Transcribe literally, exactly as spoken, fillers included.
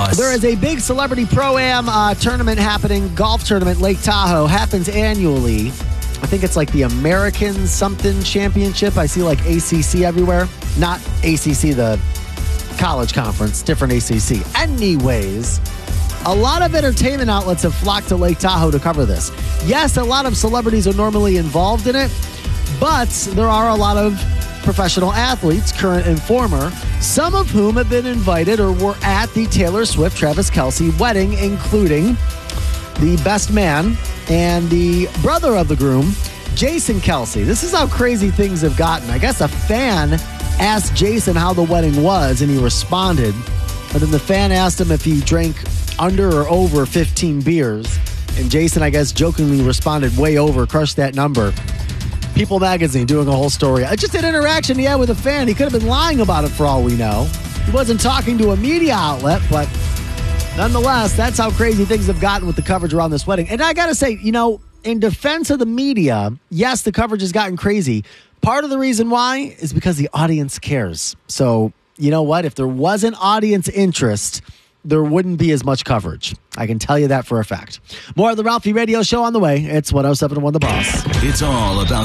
Boss. There is a big celebrity pro-am uh, tournament happening, golf tournament, Lake Tahoe. Happens annually. I think it's like the American something championship. I see like A C C everywhere. Not A C C, the college conference, different A C C. Anyways, a lot of entertainment outlets have flocked to Lake Tahoe to cover this. Yes, a lot of celebrities are normally involved in it, but there are a lot of professional athletes, current and former, some of whom have been invited or were at the Taylor Swift-Travis Kelce wedding, including the best man and the brother of the groom, Jason Kelce. This is how crazy things have gotten. I guess a fan asked Jason how the wedding was, and he responded. And then the fan asked him if he drank under or over fifteen beers. And Jason, I guess, jokingly responded way over, crushed that number. People Magazine doing a whole story. Just an interaction he had with a fan. He could have been lying about it for all we know. He wasn't talking to a media outlet, but nonetheless, that's how crazy things have gotten with the coverage around this wedding. And I got to say, you know, in defense of the media, yes, the coverage has gotten crazy. Part of the reason why is because the audience cares. So, you know what? If there wasn't audience interest, there wouldn't be as much coverage. I can tell you that for a fact. More of the Ralphie Radio Show on the way. It's one oh seven point one The Boss. It's all about